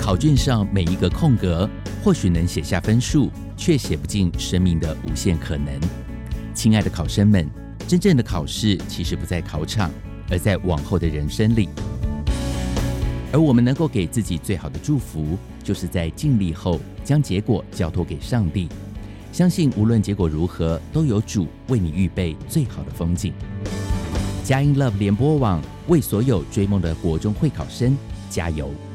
考卷上每一个空格，或许能写下分数，却写不尽生命的无限可能。亲爱的考生们，真正的考试其实不在考场，而在往后的人生里。而我们能够给自己最好的祝福，就是在尽力后将结果交托给上帝，相信无论结果如何，都有主为你预备最好的风景。佳音 Love 联播网为所有追梦的国中会考生加油！